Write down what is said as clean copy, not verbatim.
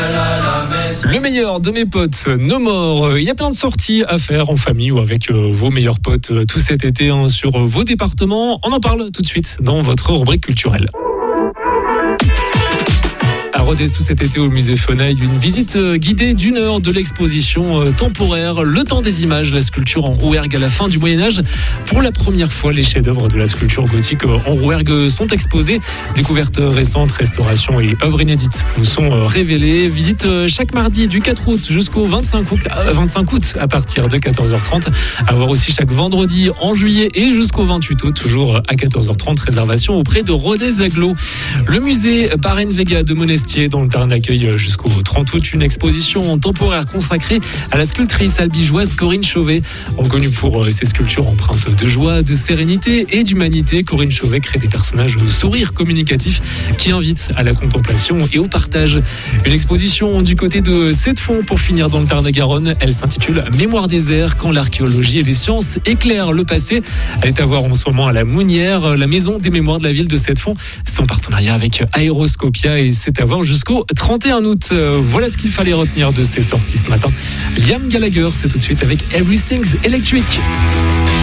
Le meilleur de mes potes, No More. Il y a plein de sorties à faire en famille ou avec vos meilleurs potes tout cet été sur vos départements. On en parle tout de suite dans votre rubrique culturelle. À Rodez tout cet été au musée Fenaille, une visite guidée d'1 heure de l'exposition temporaire Le Temps des images, la sculpture en rouergue à la fin du Moyen-Âge. Pour la première fois, les chefs-d'œuvre de la sculpture gothique en rouergue sont exposés. Découvertes récentes, restaurations et œuvres inédites nous sont révélées. Visite chaque mardi du 4 août jusqu'au 25 août à partir de 14h30. À voir aussi chaque vendredi en juillet et jusqu'au 28 août, toujours à 14h30. Réservation auprès de Rodez Agglo. Le musée Parrain Vega de Monestier dans le Tarn accueille jusqu'au 30 août une exposition temporaire consacrée à la sculptrice albigeoise Corinne Chauvet. Reconnue pour ses sculptures empreintes de joie, de sérénité et d'humanité, Corinne Chauvet crée des personnages au sourire communicatif qui invitent à la contemplation et au partage. Une exposition du côté de Settefond pour finir dans le Tarn-et-Garonne. Elle s'intitule Mémoire des airs, quand l'archéologie et les sciences éclairent le passé. Elle est à voir en ce moment à la Mounière, la maison des mémoires de la ville de Settefond. C'est en partenariat avec Aéroscopia et c'est à voir jusqu'au 31 août. Voilà ce qu'il fallait retenir de ces sorties ce matin. Liam Gallagher, c'est tout de suite avec Everything's Electric.